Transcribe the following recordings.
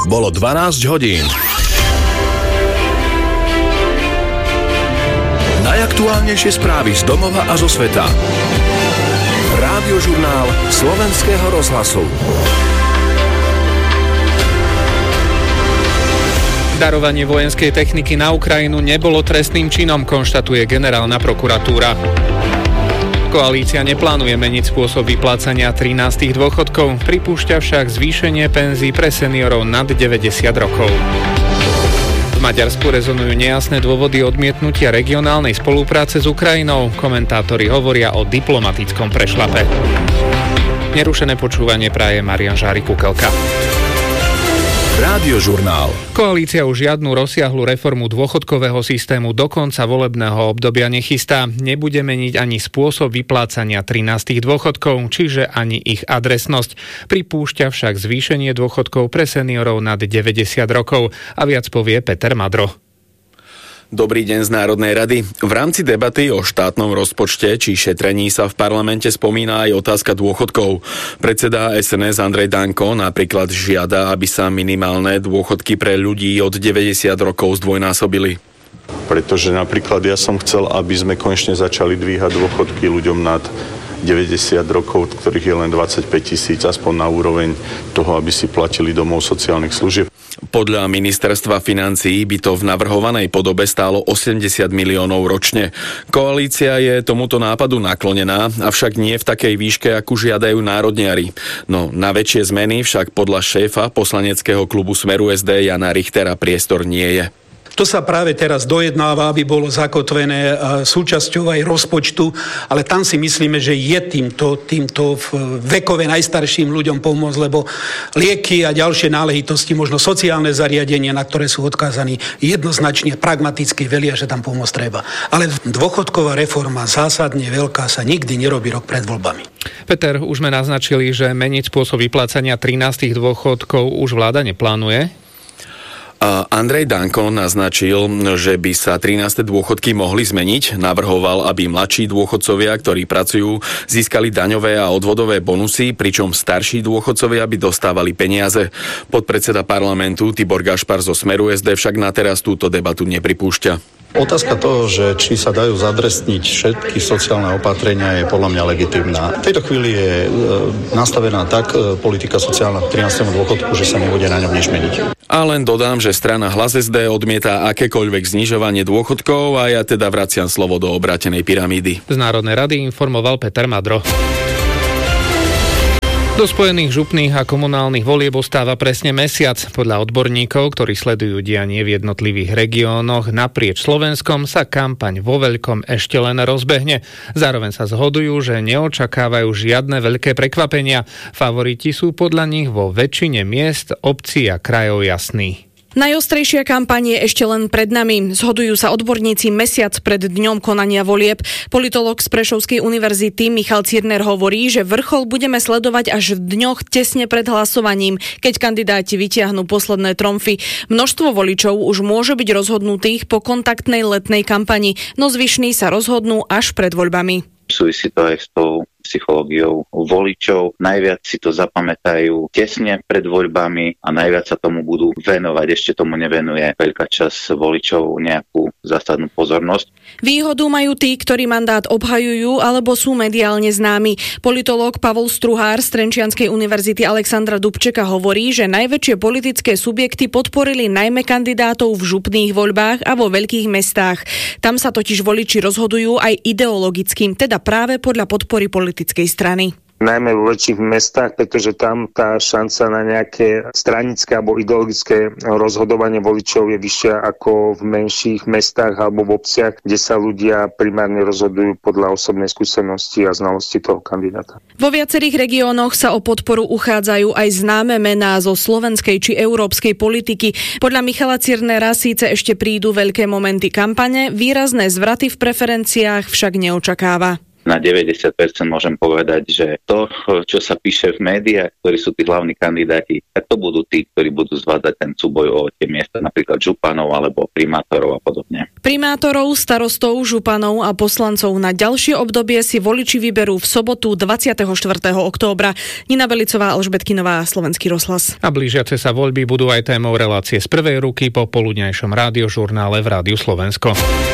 Bolo 12 hodín. Najaktuálnejšie správy z domova a zo sveta. Rádiožurnál Slovenského rozhlasu. Darovanie vojenskej techniky na Ukrajinu nebolo trestným činom, konštatuje generálna prokuratúra. Koalícia neplánuje meniť spôsob vyplácania 13. dôchodkov, pripúšťa však zvýšenie penzií pre seniorov nad 90 rokov. V Maďarsku rezonujú nejasné dôvody odmietnutia regionálnej spolupráce s Ukrajinou. Komentátori hovoria o diplomatickom prešľape. Nerušené počúvanie praje Marián Žárik-Kukelka. Rádiožurnál. Koalícia už žiadnu rozsiahlu reformu dôchodkového systému do konca volebného obdobia nechystá. Nebude meniť ani spôsob vyplácania 13. dôchodkov, čiže ani ich adresnosť. Pripúšťa však zvýšenie dôchodkov pre seniorov nad 90 rokov. A viac povie Peter Madro. Dobrý deň z Národnej rady. V rámci debaty o štátnom rozpočte či šetrení sa v parlamente spomína aj otázka dôchodkov. Predseda SNS Andrej Danko napríklad žiada, aby sa minimálne dôchodky pre ľudí od 90 rokov zdvojnásobili. Pretože napríklad ja som chcel, aby sme konečne začali dvíhať dôchodky ľuďom nad 90 rokov, ktorých je len 25 000, aspoň na úroveň toho, aby si platili domov sociálnych služieb. Podľa ministerstva financií by to v navrhovanej podobe stálo 80 miliónov ročne. Koalícia je tomuto nápadu naklonená, avšak nie v takej výške, akú žiadajú národniari. No na väčšie zmeny však podľa šéfa poslaneckého klubu Smeru SD Jana Richtera priestor nie je. To sa práve teraz dojednáva, aby bolo zakotvené súčasťou aj rozpočtu, ale tam si myslíme, že je týmto vekové najstarším ľuďom pomôcť, lebo lieky a ďalšie náležitosti, možno sociálne zariadenia, na ktoré sú odkázaní, jednoznačne pragmaticky velia, že tam pomôcť treba. Ale dôchodková reforma zásadne veľká sa nikdy nerobí rok pred voľbami. Peter, už sme naznačili, že meniť spôsob vyplácania 13. dôchodkov už vláda neplánuje. Andrej Danko naznačil, že by sa 13. dôchodky mohli zmeniť. Navrhoval, aby mladší dôchodcovia, ktorí pracujú, získali daňové a odvodové bonusy, pričom starší dôchodcovia by dostávali peniaze. Podpredseda parlamentu Tibor Gašpar zo Smeru SD však na teraz túto debatu nepripúšťa. Otázka toho, že či sa dajú zadrestniť všetky sociálne opatrenia, je podľa mňa legitímna. V tejto chvíli je nastavená tak politika sociálna k 13. dôchodku, že sa nebude na ňom nič meniť. A len dodám, že strana Hlas SD odmieta akékoľvek znižovanie dôchodkov a ja teda vraciam slovo do obrátenej pyramídy. Z Národnej rady informoval Peter Madro. Do spojených župných a komunálnych volieb ostáva presne mesiac. Podľa odborníkov, ktorí sledujú dianie v jednotlivých regiónoch naprieč Slovenskom, sa kampaň vo veľkom ešte len rozbehne. Zároveň sa zhodujú, že neočakávajú žiadne veľké prekvapenia. Favoriti sú podľa nich vo väčšine miest, obcí a krajov jasní. Najostrejšia kampaň je ešte len pred nami. Zhodujú sa odborníci mesiac pred dňom konania volieb. Politológ z Prešovskej univerzity Michal Cirner hovorí, že vrchol budeme sledovať až v dňoch tesne pred hlasovaním, keď kandidáti vytiahnu posledné tromfy. Množstvo voličov už môže byť rozhodnutých po kontaktnej letnej kampani, no zvyšní sa rozhodnú až pred voľbami. Súvisí to aj s tou psychológiou voličov. Najviac si to zapamätajú tesne pred voľbami a najviac sa tomu budú venovať. Ešte tomu nevenuje veľká časť voličov nejakú zásadnú pozornosť. Výhodu majú tí, ktorí mandát obhajujú alebo sú mediálne známi. Politológ Pavol Struhár z Trenčianskej univerzity Alexandra Dubčeka hovorí, že najväčšie politické subjekty podporili najmä kandidátov v župných voľbách a vo veľkých mestách. Tam sa totiž voliči rozhodujú aj ideologickým, teda práve podľa podpory politickej strany. Najmä vo väčších mestách, pretože tam tá šanca na nejaké stranické alebo ideologické rozhodovanie voličov je vyššia ako v menších mestách alebo v obciach, kde sa ľudia primárne rozhodujú podľa osobnej skúsenosti a znalosti toho kandidáta. Vo viacerých regiónoch sa o podporu uchádzajú aj známe mená zo slovenskej či európskej politiky. Podľa Michala Cirnera síce ešte prídu veľké momenty kampane, výrazné zvraty v preferenciách však neočakáva. na 90% môžem povedať, že to, čo sa píše v médiách, ktorí sú tí hlavní kandidáti, tak to budú tí, ktorí budú zvádzať ten súboj o tie miesta, napríklad županov alebo primátorov a podobne. Primátorov, starostov, županov a poslancov na ďalšie obdobie si voliči vyberú v sobotu 24. októbra. Nina Belicová, Alžbetkinová, Slovenský rozhlas. A blížiace sa voľby budú aj témou relácie z prvej ruky po poludňajšom rádiožurnále v Rádiu Slovensko.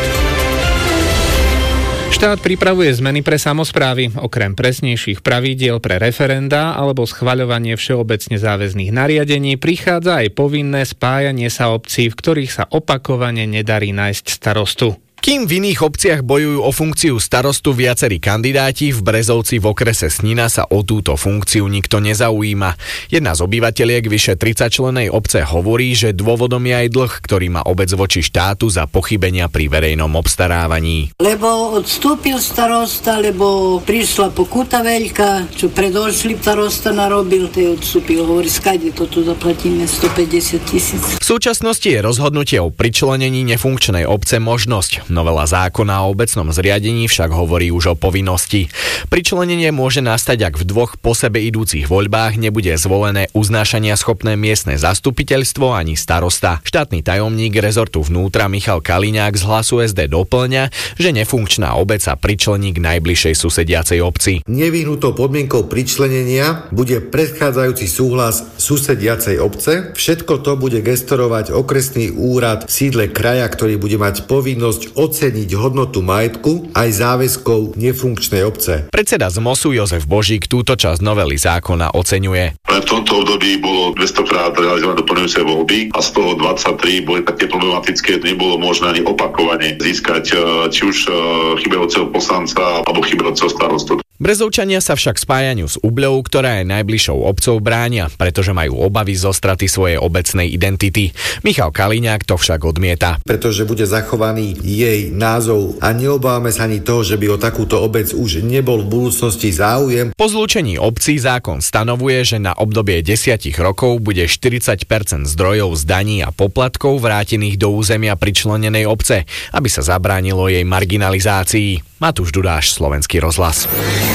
Štát pripravuje zmeny pre samosprávy. Okrem presnejších pravidiel pre referendá alebo schvaľovanie všeobecne záväzných nariadení prichádza aj povinné spájanie sa obcí, v ktorých sa opakovane nedarí nájsť starostu. Kým v iných obciach bojujú o funkciu starostu viacerí kandidáti, v Brezovci v okrese Snina sa o túto funkciu nikto nezaujíma. Jedna z obyvateliek vyše 30-člennej obce hovorí, že dôvodom je aj dlh, ktorý má obec voči štátu za pochybenia pri verejnom obstarávaní. Lebo odstúpil starosta, lebo prišla pokuta veľká, čo predošli starosta narobil, tej odstúpil. Hovorí, skade toto zaplatíme 150 000. V súčasnosti je rozhodnutie o pričlenení nefunkčnej obce možnosť. Novela zákona o obecnom zriadení však hovorí už o povinnosti. Pričlenenie môže nastať, ak v dvoch po sebe idúcich voľbách nebude zvolené uznášania schopné miestne zastupiteľstvo ani starosta. Štátny tajomník rezortu vnútra Michal Kaliňák z Hlasu SD doplňa, že nefunkčná obec sa pričlení k najbližšej susediacej obci. Nevyhnutou podmienkou pričlenenia bude predchádzajúci súhlas susediacej obce. Všetko to bude gestorovať okresný úrad v sídle kraja, ktorý bude mať povinnosť oceniť hodnotu majetku aj záväzkov nefunkčnej obce. Predseda ZMOSu Jozef Božík túto časť novely zákona oceňuje. V tomto období bolo 200 krát realizované doplňujúce voľby a z toho 23 boli také problematické, nebolo možné ani opakovane získať či už chybajúceho poslanca alebo chybajúceho starostu. Brezovčania sa však spájaniu s Ubľou, ktorá je najbližšou obcou, bránia, pretože majú obavy zo straty svojej obecnej identity. Michal Kaliňák to však odmieta. Pretože bude zachovaný jej názov a neobávame sa ani toho, že by o takúto obec už nebol v budúcnosti záujem. Po zlúčení obcí zákon stanovuje, že na obdobie 10 rokov bude 40% zdrojov z daní a poplatkov vrátených do územia pričlenenej obce, aby sa zabránilo jej marginalizácii. Matúš Dudáš, Slovenský rozhlas.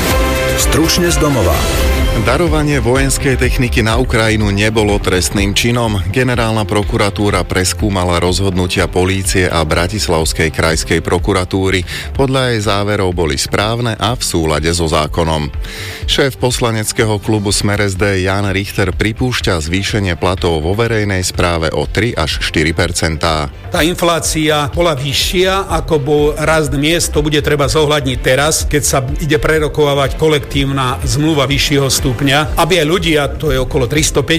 Stručne z domova. Darovanie vojenskej techniky na Ukrajinu nebolo trestným činom. Generálna prokuratúra preskúmala rozhodnutia polície a Bratislavskej krajskej prokuratúry. Podľa jej záverov boli správne a v súlade so zákonom. Šéf poslaneckého klubu Smer SD Jan Richter pripúšťa zvýšenie platov vo verejnej správe o 3 až 4%. Tá inflácia bola vyššia, ako bol rast miest, to bude treba zohľadniť teraz, keď sa ide prerokovávať kolektívna zmluva vyššieho stupňa, aby aj ľudia, to je okolo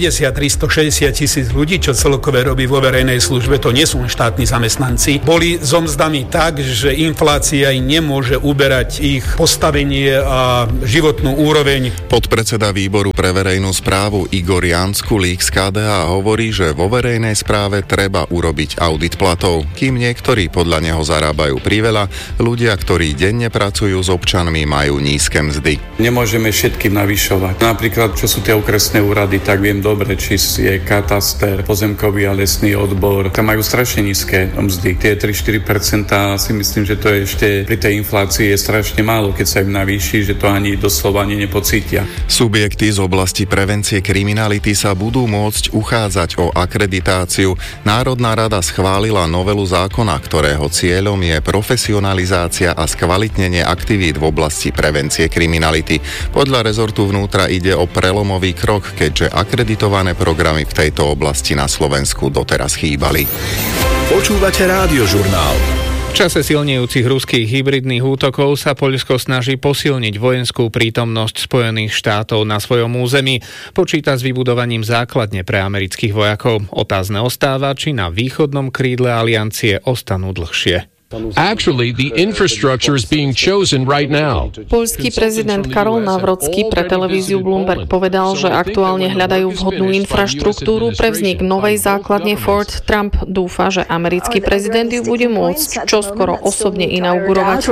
350-360 tisíc ľudí, čo celkové robí vo verejnej službe, to nie sú štátni zamestnanci, boli so mzdami tak, že inflácia im nemôže uberať ich postavenie a životnú úroveň. Podpredseda výboru pre verejnú správu Igor Janskulík z KDH hovorí, že vo verejnej správe treba urobiť audit platov. Kým niektorí podľa neho zarábajú priveľa, ľudia, ktorí denne pracujú s občanmi, majú nízke mzdy. Nemôžeme všetkým navyšovať. Napríklad, čo sú tie okresné úrady, tak viem dobre, či je kataster, pozemkový a lesný odbor. Tam majú strašne nízke mzdy. Tie 3-4% si myslím, že to je ešte pri tej inflácii je strašne málo, keď sa im navýši, že to ani doslova ani nepocítia. Subjekty z oblasti prevencie kriminality sa budú môcť uchádzať o akreditáciu. Národná rada schválila novelu zákona, ktorého cieľom je profesionalizácia a skvalitnenie aktivít v oblasti prevencie kriminality. Podľa rezortu vnútra ide o prelomový krok, keďže akreditované programy v tejto oblasti na Slovensku doteraz chýbali. Počúvate Rádiožurnál. V čase silnejúcich ruských hybridných útokov sa Poľsko snaží posilniť vojenskú prítomnosť Spojených štátov na svojom území. Počíta s vybudovaním základne pre amerických vojakov. Otázne ostáva, či na východnom krídle aliancie ostanú dlhšie. Actually, the infrastructure is being chosen right now. Poľský prezident Karol Nawrocki pre televíziu Bloomberg povedal, že aktuálne hľadajú vhodnú infraštruktúru pre vznik novej základne Fort Trump. Dúfa, že americký prezident ju bude môcť čoskoro osobne inaugurovať.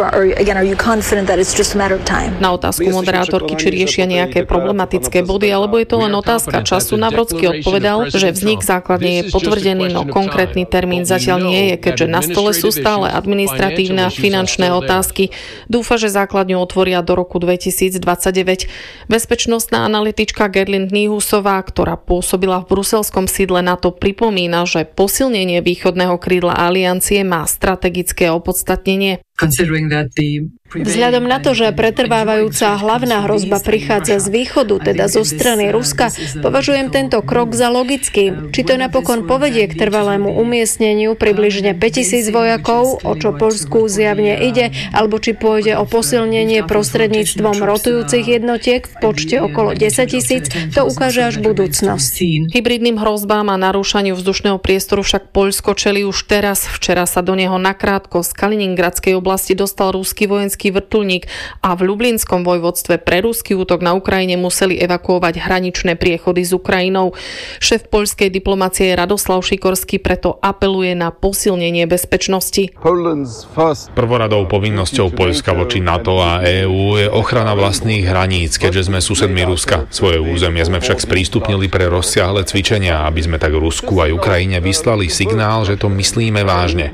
Na otázku moderátorky, či riešia nejaké problematické body, alebo je to len otázka času, Nawrocki odpovedal, že vznik základne je potvrdený, no konkrétny termín zatiaľ nie je, keďže na stole sú stále administratívne a finančné otázky. Dúfa, že základňu otvoria do roku 2029. Bezpečnostná analytička Gerlinde Nyhusová, ktorá pôsobila v bruselskom sídle NATO, pripomína, že posilnenie východného krídla aliancie má strategické opodstatnenie. Vzhľadom na to, že pretrvávajúca hlavná hrozba prichádza z východu, teda zo strany Ruska, považujem tento krok za logický. Či to napokon povedie k trvalému umiestneniu približne 5000 vojakov, o čo Poľsku zjavne ide, alebo či pôjde o posilnenie prostredníctvom rotujúcich jednotiek v počte okolo 10 000, to ukáže až budúcnosť. Hybridným hrozbám a narúšaniu vzdušného priestoru však Poľsko čelí už teraz. Včera sa do neho nakrátko z Kaliningradskej oblasti dostal ruský vojenský vrtuľník a v Lublinskom vojvodstve pre ruský útok na Ukrajine museli evakuovať hraničné priechody s Ukrajinou. Šéf poľskej diplomacie Radoslav Šikorský preto apeluje na posilnenie bezpečnosti. Prvoradou povinnosťou Poľska voči NATO a EÚ je ochrana vlastných hraníc, keďže sme susedmi Ruska. Svoje územie sme však sprístupnili pre rozsiahle cvičenia, aby sme tak Rusku aj Ukrajine vyslali signál, že to myslíme vážne.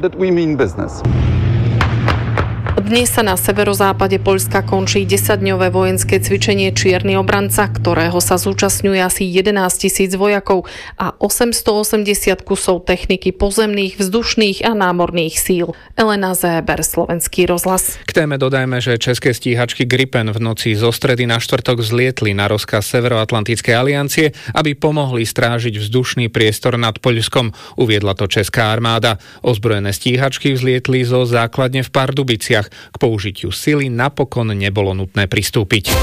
Dnes sa na severozápade Poľska končí 10-dňové vojenské cvičenie Čierny obranca, ktorého sa zúčastňuje asi 11 000 vojakov a 880 kusov techniky pozemných, vzdušných a námorných síl. Elena Zéber, Slovenský rozhlas. K téme dodajme, že české stíhačky Gripen v noci zo stredy na štvrtok zlietli na rozkaz Severoatlantickej aliancie, aby pomohli strážiť vzdušný priestor nad Poľskom. Uviedla to česká armáda. Ozbrojené stíhačky vzlietli zo základne v Pardubiciach. K použitiu sily napokon nebolo nutné pristúpiť.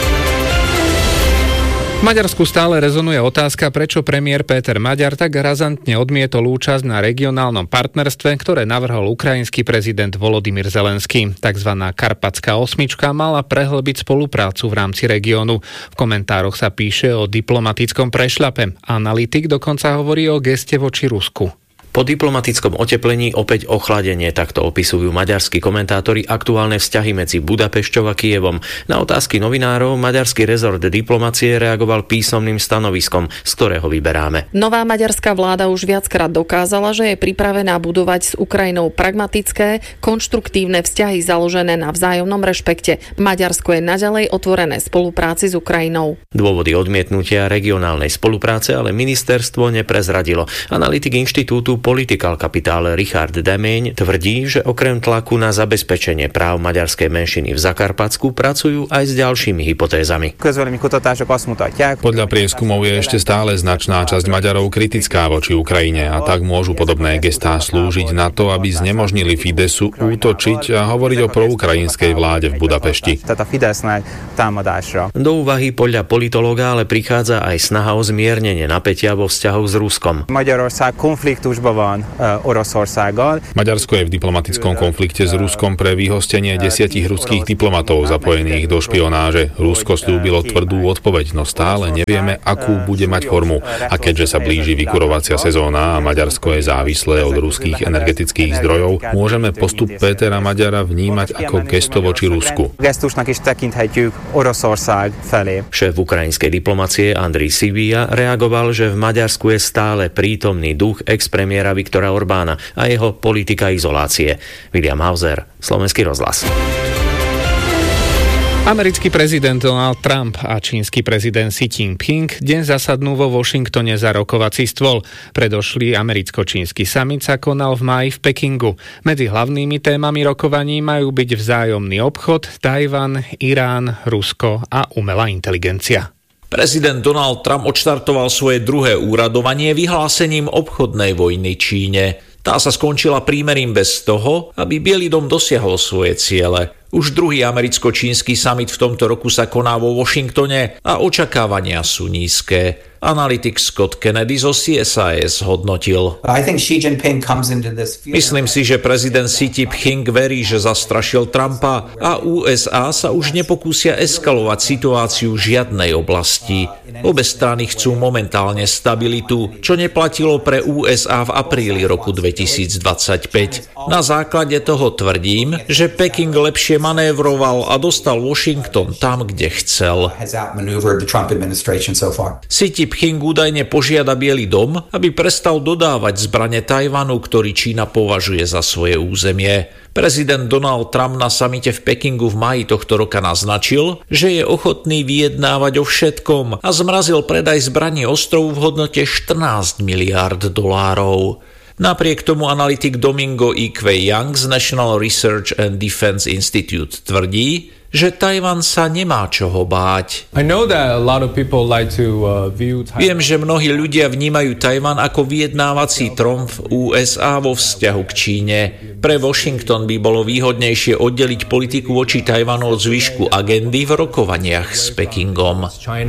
V Maďarsku stále rezonuje otázka, prečo premiér Péter Maďar tak razantne odmietol účasť na regionálnom partnerstve, ktoré navrhol ukrajinský prezident Volodymyr Zelenský. Takzvaná Karpatská osmička mala prehlbiť spoluprácu v rámci regiónu. V komentároch sa píše o diplomatickom prešľape. Analytik dokonca hovorí o geste voči Rusku. Po diplomatickom oteplení opäť ochladenie, takto opisujú maďarskí komentátori aktuálne vzťahy medzi Budapešťou a Kyjevom. Na otázky novinárov maďarský rezort diplomacie reagoval písomným stanoviskom, z ktorého vyberáme. Nová maďarská vláda už viackrát dokázala, že je pripravená budovať s Ukrajinou pragmatické, konštruktívne vzťahy založené na vzájomnom rešpekte. Maďarsko je naďalej otvorené spolupráci s Ukrajinou. Dôvody odmietnutia regionálnej spolupráce ale ministerstvo neprezradilo. Analytik inštitútu Political Capital Richard Demeň tvrdí, že okrem tlaku na zabezpečenie práv maďarskej menšiny v Zakarpatsku pracujú aj s ďalšími hypotézami. Podľa prieskumov je ešte stále značná časť Maďarov kritická voči Ukrajine a tak môžu podobné gestá slúžiť na to, aby znemožnili Fidesu útočiť a hovoriť o proukrajinskej vláde v Budapešti. Do úvahy podľa politológa ale prichádza aj snaha o zmiernenie napätia vo vzťahoch s Ruskom. Maďarsko je v diplomatickom konflikte s Ruskom pre vyhostenie 10 ruských diplomatov zapojených do špionáže. Rusko slúbilo tvrdú odpoveď, no stále nevieme, akú bude mať formu. A keďže sa blíži vykurovacia sezóna a Maďarsko je závislé od ruských energetických zdrojov, môžeme postup Pétera Maďara vnímať ako gesto voči Rusku. Šéf ukrajinskej diplomacie Andrej Sibia reagoval, že v Maďarsku je stále prítomný duch ex-premiéra Viktora Orbána a jeho politika izolácie. William Hauser, Slovenský rozhlas. Americký prezident Donald Trump a čínsky prezident Xi Jinping deň zasadnú vo Washingtone za rokovací stôl. Predošlý americko-čínsky summit sa konal v máji v Pekingu. Medzi hlavnými témami rokovaní majú byť vzájomný obchod, Tajvan, Irán, Rusko a umelá inteligencia. Prezident Donald Trump odštartoval svoje druhé úradovanie vyhlásením obchodnej vojny Číne. Tá sa skončila prímerím bez toho, aby Bielý dom dosiahol svoje ciele. Už druhý americko-čínsky summit v tomto roku sa koná vo Washingtone a očakávania sú nízke. Analytik Scott Kennedy zo CSIS hodnotil. Myslím si, že prezident Xi Jinping verí, že zastrašil Trumpa a USA sa už nepokúsia eskalovať situáciu v žiadnej oblasti. Obe strany chcú momentálne stabilitu, čo neplatilo pre USA v apríli roku 2025. Na základe toho tvrdím, že Peking lepšie manévroval a dostal Washington tam, kde chcel. Xi Jinping údajne požiada Bielý dom, aby prestal dodávať zbrane Tajvanu, ktorý Čína považuje za svoje územie. Prezident Donald Trump na samite v Pekingu v máji tohto roka naznačil, že je ochotný vyjednávať o všetkom a zmrazil predaj zbraní ostrovu v hodnote 14 miliárd dolárov. Napriek tomu analytik Domingo E. Quay Young z National Research and Defense Institute tvrdí, že Tajvan sa nemá čoho báť. Viem, že mnohí ľudia vnímajú Tajvan ako vyjednávací tromf USA vo vzťahu k Číne. Pre Washington by bolo výhodnejšie oddeliť politiku voči Tajvanu od zvyšku agendy v rokovaniach s Pekingom.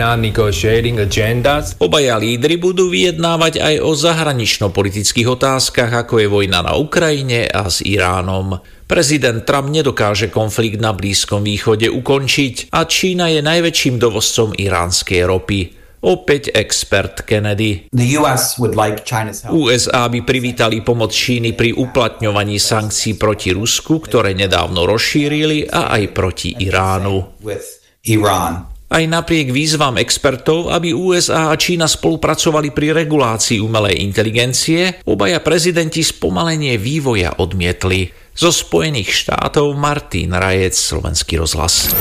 Obaja lídri budú vyjednávať aj o zahranično-politických otázkach, ako je vojna na Ukrajine a s Iránom. Prezident Trump nedokáže konflikt na Blízkom východe ukončiť a Čína je najväčším dovozcom iránskej ropy. Opäť expert Kennedy. USA by privítali pomoc Číny pri uplatňovaní sankcií proti Rusku, ktoré nedávno rozšírili, a aj proti Iránu. Aj napriek výzvam expertov, aby USA a Čína spolupracovali pri regulácii umelej inteligencie, obaja prezidenti spomalenie vývoja odmietli. Zo Spojených štátov Martin Rajec, Slovenský rozhlas.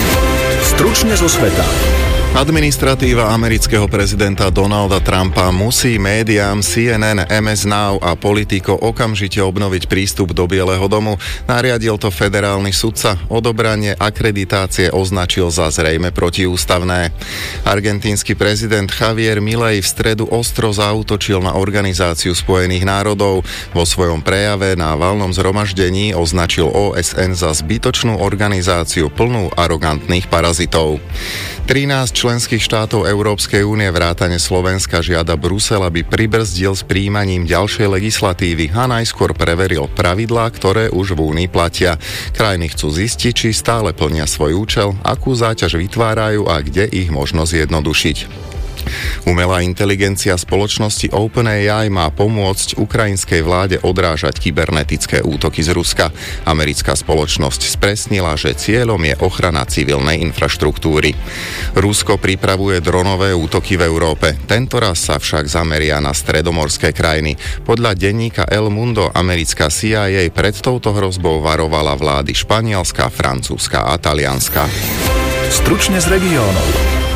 Stručne zo sveta. Administratíva amerického prezidenta Donalda Trumpa musí médiám CNN, MS Now a Politico okamžite obnoviť prístup do Bieleho domu. Nariadil to federálny sudca. Odobranie akreditácie označil za zrejme protiústavné. Argentínsky prezident Javier Milei v stredu ostro zaútočil na Organizáciu spojených národov. Vo svojom prejave na valnom zhromaždení označil OSN za zbytočnú organizáciu plnú arogantných parazitov. 13 členských štátov Európskej únie vrátane Slovenska žiada Brusel, aby pribrzdil s prijímaním ďalšej legislatívy a najskôr preveril pravidlá, ktoré už v únii platia. Krajiny chcú zistiť, či stále plnia svoj účel, akú záťaž vytvárajú a kde ich možno zjednodušiť. Umelá inteligencia spoločnosti OpenAI má pomôcť ukrajinskej vláde odrážať kybernetické útoky z Ruska. Americká spoločnosť spresnila, že cieľom je ochrana civilnej infraštruktúry. Rusko pripravuje dronové útoky v Európe. Tentoraz sa však zameria na stredomorské krajiny. Podľa denníka El Mundo americká CIA pred touto hrozbou varovala vlády Španielska, Francúzska a Talianska. Stručne z regiónov.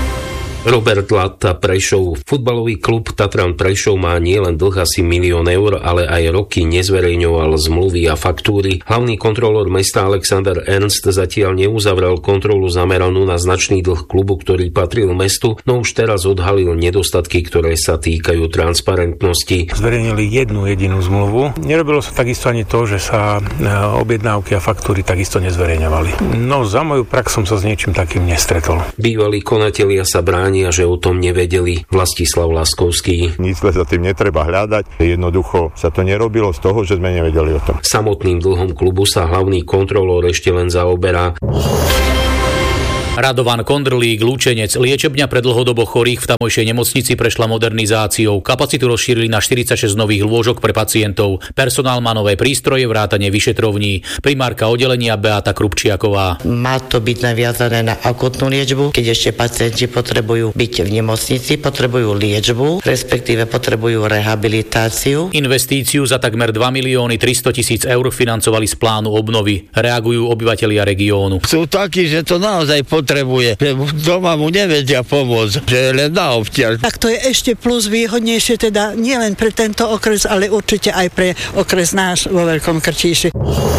Robert Latta, Prešov. Futbalový klub Tatran Prešov má nielen dlh asi 1 000 000 eur, ale aj roky nezverejňoval zmluvy a faktúry. Hlavný kontrolór mesta Alexander Ernst zatiaľ neuzavrel kontrolu zameranú na značný dlh klubu, ktorý patril mestu, no už teraz odhalil nedostatky, ktoré sa týkajú transparentnosti. Zverejnili jednu jedinú zmluvu. Nerobilo sa takisto ani to, že sa objednávky a faktúry takisto nezverejňovali. No za moju prax som sa s niečím takým nestretol. Bývalí konatelia sa bránia, že o tom nevedeli. Vlastislav Laskovský. Nic za tým netreba hľadať. Jednoducho sa to nerobilo z toho, že sme nevedeli o tom. Samotným dlhom klubu sa hlavný kontrolór ešte len zaoberá. Radovan Kondrlík, Lučenec. Liečebňa pre dlhodobo chorých v tamojšej nemocnici prešla modernizáciou. Kapacitu rozšírili na 46 nových lôžok pre pacientov. Personál má nové prístroje, vrátane vyšetrovní. Primárka oddelenia Beata Krupčiaková. Má to byť naviazané na akutnú liečbu, keď ešte pacienti potrebujú byť v nemocnici, potrebujú liečbu, respektíve potrebujú rehabilitáciu. Investíciu za takmer 2 300 000 eur financovali z plánu obnovy. Reagujú obyvatelia regiónu. Sú takí, že to naozaj potrebuje. Doma mu nevedia pomôcť, že je len na obtiaľ. Tak to je ešte plus výhodnejšie, teda nielen pre tento okres, ale určite aj pre okres náš vo Veľkom Krtíši.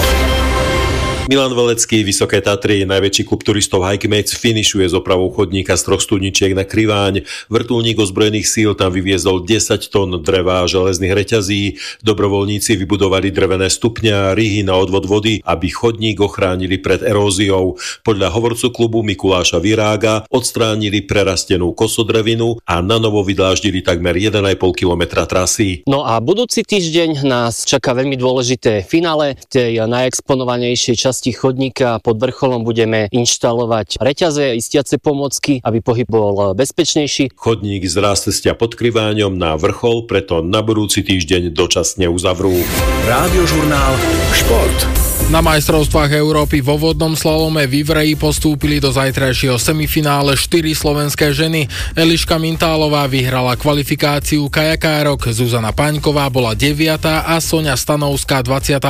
Milan Velecký, Vysoké Tatry, najväčší klub turistov Hikemates, finišuje s opravou chodníka z 3 studničiek na Kriváň. Vrtuľník ozbrojených síl tam vyviezol 10 tón dreva a železných reťazí. Dobrovoľníci vybudovali drevené stupňa a ryhy na odvod vody, aby chodník ochránili pred eróziou. Podľa hovorcu klubu Mikuláša Virága odstránili prerastenú kosodrevinu a nanovo vydláždili takmer 1,5 kilometra trasy. No a budúci týždeň nás čaká veľmi dôležité finále. V tej najexponovanejšej časti chodníka pod vrcholom budeme inštalovať reťaze, istiace pomocky, aby pohyb bol bezpečnejší. Chodník z Rástestia pod Kriváňom na vrchol preto na budúci týždeň dočasne uzavrú. Rádiožurnál Šport. Na majstrovstvách Európy vo vodnom slalome v Ivreji postúpili do zajtrajšieho semifinále 4 slovenské ženy. Eliška Mintálová vyhrala kvalifikáciu kajakárok, Zuzana Paňková bola 9. a Soňa Stanovská 25.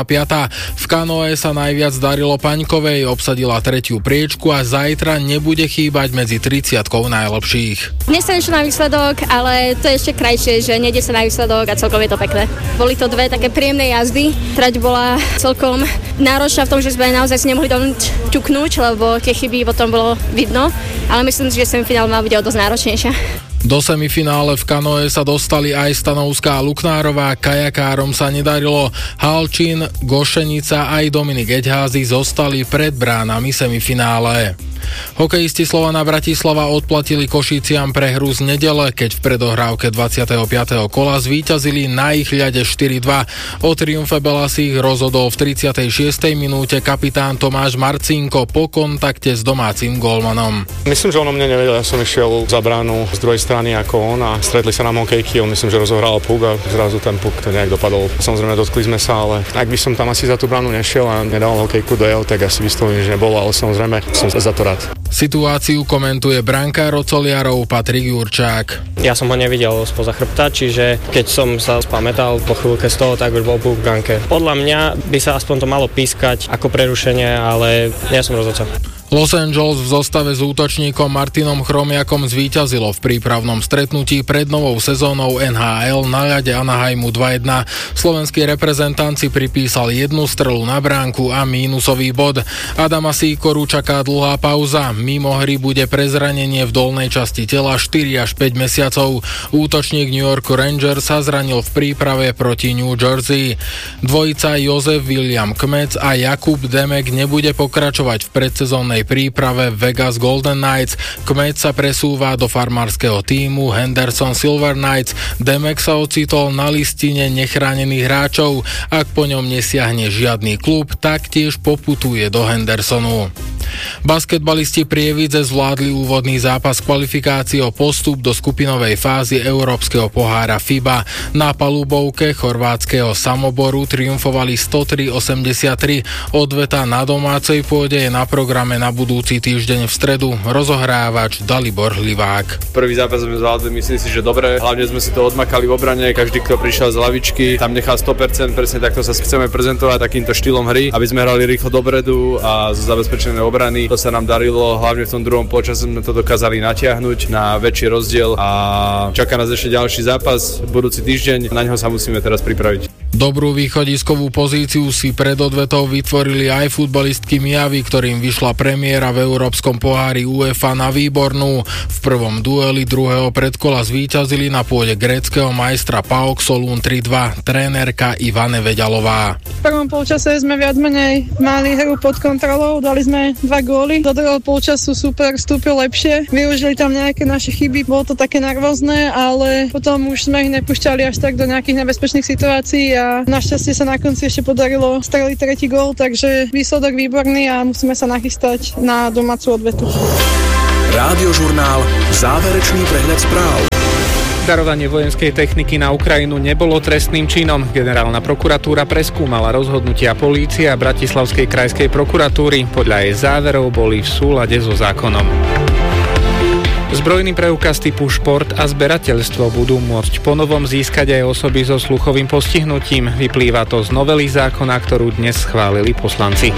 V kanoe sa najviac darilo Paňkovej, obsadila 3. priečku a zajtra nebude chýbať medzi 30 najlepších. Dnes sa nešlo na výsledok, ale to je ešte krajšie, že nejde sa na výsledok a celkom je to pekné. Boli to dve také príjemné jazdy. Trať bola celkom náročná v tom, že sme naozaj si nemohli dovnúť ťuknúť, lebo tie chyby potom bolo vidno, ale myslím si, že semifinál mal byť o dosť náročnejšia. Do semifinále v kanoe sa dostali aj Stanovská a Luknárová, kajakárom sa nedarilo. Halčín, Gošenica aj Dominik Eďházy zostali pred bránami semifinále. Hokejisti Slovana Bratislava odplatili Košíciam prehru z nedele, keď v predohrávke 25. kola zvíťazili na ich ľade 4-2. O triumfe Belasích rozhodol v 36. minúte kapitán Tomáš Marcinko po kontakte s domácim gólmanom. Myslím, že on o mne nevedel, ja som išiel za bránu z druhej strany ako on a stretli sa nám hokejky, on myslím, že rozohral puk a zrazu ten puk to nejak dopadol. Samozrejme dotkli sme sa, ale ak by som tam asi za tú bránu nešiel a nedal hokejku do jeho, tak asi by to nič nebolo, ale samozrejme som za to rád. Situáciu komentuje brankár Ocoliarov Patrik Jurčák. Ja som ho nevidel spoza chrbta, čiže keď som sa spamätal po chvíľke z toho, tak už bol puk v bránke. Podľa mňa by sa aspoň to malo pískať ako prerušenie, ale ja som rozhodca. Los Angeles v zostave s útočníkom Martinom Chromiakom zvíťazilo v prípravnom stretnutí pred novou sezónou NHL na ľade Anaheimu 2-1. Slovenský reprezentant si pripísal 1 strelu na bránku a mínusový bod. Adama Sýkoru čaká dlhá pauza. Mimo hry bude pre zranenie v dolnej časti tela 4 až 5 mesiacov. Útočník New York Rangers sa zranil v príprave proti New Jersey. Dvojica Jozef William Kmec a Jakub Demek nebude pokračovať v predsezónnej príprave Vegas Golden Knights. Kmec sa presúva do farmárskeho tímu Henderson Silver Knights. Demek sa ocitol na listine nechránených hráčov. Ak po ňom nesiahne žiadny klub, tak tiež poputuje do Hendersonu. Basketbalisti Prievidze zvládli úvodný zápas kvalifikácie o postup do skupinovej fázy Európskeho pohára FIBA. Na palubovke chorvátskeho Samoboru triumfovali 103-83. Odveta na domácej pôde je na programe na budúci týždeň v stredu. Rozohrávač Dalibor Hlivák. Prvý zápas sme zvládli, myslím si, že dobre. Hlavne sme si to odmakali v obrane. Každý, kto prišiel z lavičky, tam nechal 100%. Presne takto sa chceme prezentovať takýmto štýlom hry, aby sme hrali rýchlo dopredu a zabezpečené obrany. To sa nám darilo, hlavne v tom druhom polčase sme to dokázali natiahnuť na väčší rozdiel a čaká nás ešte ďalší zápas budúci týždeň. Na ňo sa musíme teraz pripraviť. Dobrú východiskovú pozíciu si pred odvetou vytvorili aj futbalistky Mijavy, ktorým vyšla premiéra v Európskom pohári UEFA na výbornú. V prvom dueli druhého predkola zvíťazili na pôde gréckeho majstra PAOK Solún 3-2 trénerka Ivane Veďalová. V prvom polčase sme viac menej mali hru pod kontrolou, dali sme 2 góly. Do druhého polčasu super vstúpil lepšie. Využili tam nejaké naše chyby, bolo to také nervózne, ale potom už sme ich nepúšťali až tak do nejakých nebezpečných situácií a našťastie sa na konci ešte podarilo streliť 3. gól, takže výsledok výborný a musíme sa nachystať na domácu odvetu. Rádiožurnál, záverečný prehľad správ. Darovanie vojenskej techniky na Ukrajinu nebolo trestným činom. Generálna prokuratúra preskúmala rozhodnutia polície a Bratislavskej krajskej prokuratúry. Podľa jej záverov boli v súlade so zákonom. Zbrojný preukaz typu šport a zberateľstvo budú môcť ponovom získať aj osoby so sluchovým postihnutím. Vyplýva to z novely zákona, ktorú dnes schválili poslanci.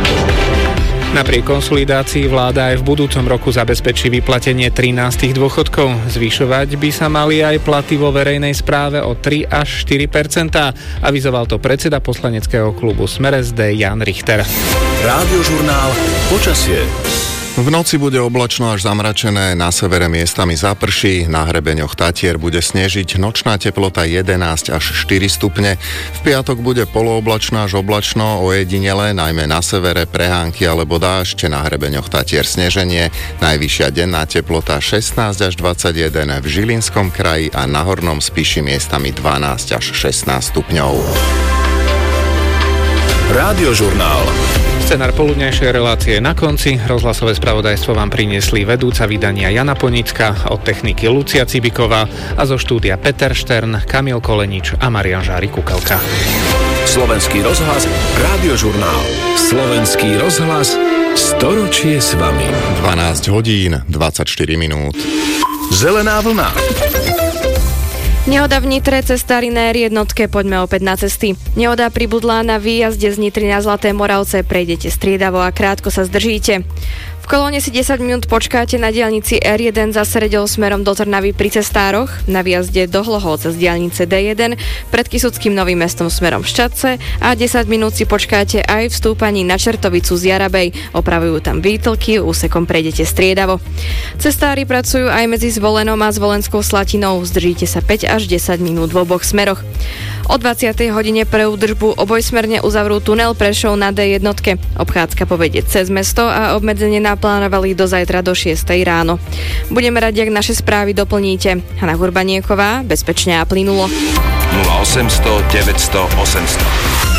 Napriek konsolidácii vláda aj v budúcom roku zabezpečí vyplatenie 13. dôchodkov. Zvyšovať by sa mali aj platy vo verejnej správe o 3 až 4%. Avizoval to predseda poslaneckého klubu Smer SD Jan Richter. Rádiožurnál počasie. V noci bude oblačno až zamračené, na severe miestami zaprší, na hrebeňoch Tatier bude snežiť, nočná teplota 11 až 4 stupne. V piatok bude polooblačno až oblačno, ojedinele, najmä na severe prehánky alebo dážď, na hrebeňoch Tatier sneženie, najvyššia denná teplota 16 až 21 v Žilinskom kraji a na Hornom Spiši miestami 12 až 16 stupňov. Rádiožurnál. Scenár poludnejšej relácie na konci. Rozhlasové spravodajstvo vám priniesli vedúca vydania Jana Ponická, od techniky Lucia Cibiková a zo štúdia Peter Štern, Kamil Kolenič a Marián Žári-Kukalka. Slovenský rozhlas, Rádiožurnál. Slovenský rozhlas, storočie s vami. 12 hodín, 24 minút. Zelená vlna. Nehoda v Nitre, cestári na R1, poďme opäť na cesty. Nehoda pribudla na výjazde z Nitry na Zlaté Moravce, prejdete striedavo a krátko sa zdržíte. V kolóne si 10 minút počkáte na diaľnici R1 za Sereďou smerom do Trnavy pri cestároch, na výjazde do Hlohovca z diaľnice D1 pred Kysuckým Novým Mestom smerom Ščadce a 10 minút si počkáte aj v stúpaní na Čertovicu z Jarabej, opravujú tam výtlky, úsekom prejdete striedavo. Cestári pracujú aj medzi Zvolenom a Zvolenskou Slatinou, zdržíte sa 5 až 10 minút v oboch smeroch. O 20. hodine pre údržbu obojsmerne uzavrú tunel Prešov na D1. Obchádzka povedie cez mesto a obmedzenie naplánovali do zajtra do 6 ráno. Budeme radi, ak naše správy doplníte. Hana Hurbanieková, bezpečne a plynulo. 0800 900 800.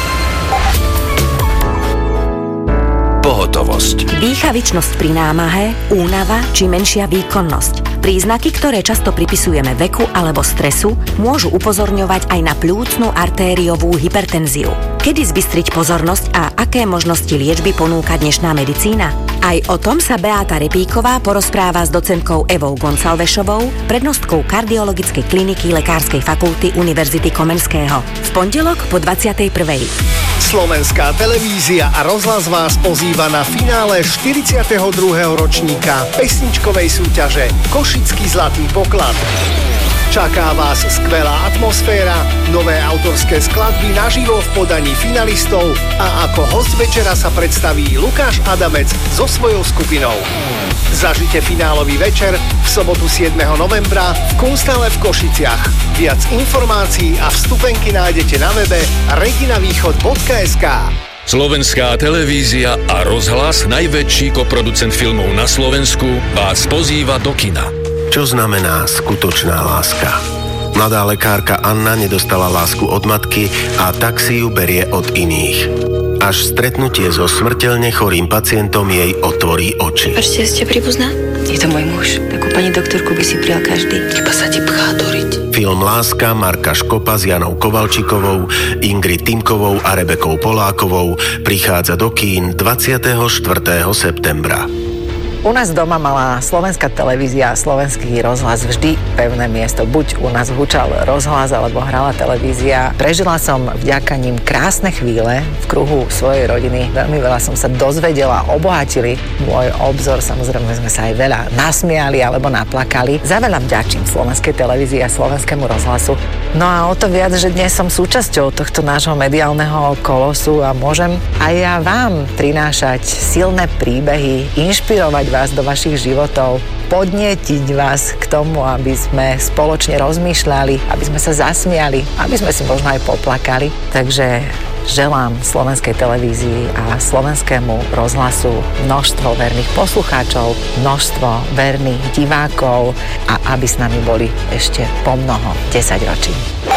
Pohotovosť. Dýchavičnosť pri námahe, únava či menšia výkonnosť. Príznaky, ktoré často pripisujeme veku alebo stresu, môžu upozorňovať aj na pľúcnu artériovú hypertenziu. Kedy zbystriť pozornosť a aké možnosti liečby ponúka dnešná medicína? Aj o tom sa Beáta Repíková porozpráva s docentkou Evou Gonsalvešovou, prednostkou kardiologickej kliniky Lekárskej fakulty Univerzity Komenského. V pondelok po 21. Slovenská televízia a rozhlas vás pozýva na finále 42. ročníka pesničkovej súťaže Košický zlatý poklad. Čaká vás skvelá atmosféra, nové autorské skladby naživo v podaní finalistov a ako host večera sa predstaví Lukáš Adamec so svojou skupinou. Zažite finálový večer v sobotu 7. novembra v Kunsthalle v Košiciach. Viac informácií a vstupenky nájdete na webe reginavýchod.sk. Slovenská televízia a rozhlas, najväčší koproducent filmov na Slovensku, vás pozýva do kina. Čo znamená skutočná láska? Mladá lekárka Anna nedostala lásku od matky a tak si ju berie od iných. Až stretnutie so smrteľne chorým pacientom jej otvorí oči. Ešte ste príbuzná? Je to môj muž. Takú pani doktorku by si prijal každý. Iba sa ti pchá doriť. Film Láska Marka Škopa s Janou Kovalčikovou, Ingrid Timkovou a Rebekou Polákovou prichádza do kín 24. septembra. U nás doma mala Slovenská televízia a Slovenský rozhlas vždy pevné miesto. Buď u nás hučal rozhlas, alebo hrala televízia. Prežila som vďaka ním krásne chvíle v kruhu svojej rodiny. Veľmi veľa som sa dozvedela, obohatili môj obzor. Samozrejme sme sa aj veľa nasmiali alebo naplakali. Za veľa vďačím Slovenskej televízii a Slovenskému rozhlasu. No a o to viac, že dnes som súčasťou tohto nášho mediálneho kolosu a môžem aj ja vám prinášať silné príbehy, inšpirovať vás do vašich životov, podnietiť vás k tomu, aby sme spoločne rozmýšľali, aby sme sa zasmiali, aby sme si možno aj poplakali. Takže želám Slovenskej televízii a Slovenskému rozhlasu množstvo verných poslucháčov, množstvo verných divákov a aby s nami boli ešte pomnoho 10 ročí.